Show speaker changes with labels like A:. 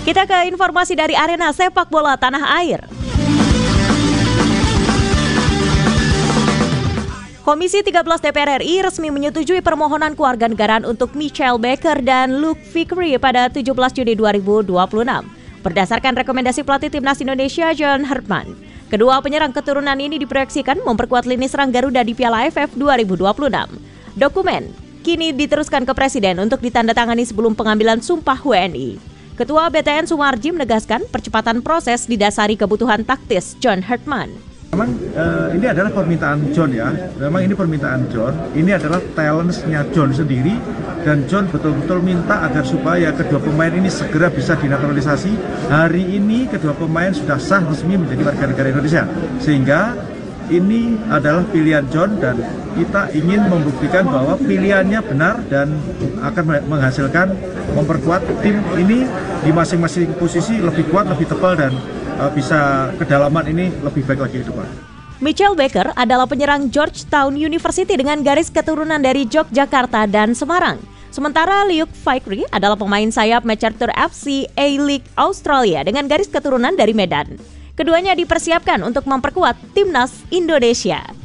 A: Kita ke informasi dari arena sepak bola tanah air. Komisi 13 DPR RI resmi menyetujui permohonan kewarganegaraan untuk Michael Baker dan Luke Vickery pada 17 Juni 2026. Berdasarkan rekomendasi pelatih Timnas Indonesia John Hartman, kedua penyerang keturunan ini diproyeksikan memperkuat lini serang Garuda di Piala AFF 2026. Dokumen kini diteruskan ke Presiden untuk ditandatangani sebelum pengambilan sumpah WNI. Ketua BTN Sumarji menegaskan percepatan proses didasari kebutuhan taktis John Hartman.
B: Memang ini adalah permintaan John ya, memang ini permintaan John, ini adalah talent-nya John sendiri dan John betul-betul minta agar supaya kedua pemain ini segera bisa dinaturalisasi. Hari ini kedua pemain sudah sah resmi menjadi warga negara Indonesia, sehingga ini adalah pilihan John dan kita ingin membuktikan bahwa pilihannya benar dan akan menghasilkan memperkuat tim ini di masing-masing posisi lebih kuat, lebih tebal dan bisa kedalaman ini lebih baik lagi ke depan.
A: Michael Baker adalah penyerang Georgetown University dengan garis keturunan dari Yogyakarta dan Semarang. Sementara Luke Vickery adalah pemain sayap MacArthur FC A-League Australia dengan garis keturunan dari Medan. Keduanya dipersiapkan untuk memperkuat Timnas Indonesia.